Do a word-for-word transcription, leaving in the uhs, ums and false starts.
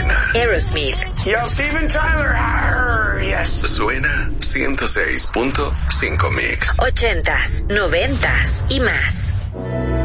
suena Aerosmith. Yo, Steven Tyler. Arr, yes. Suena ciento seis punto cinco Mix. Ochentas, noventas y más.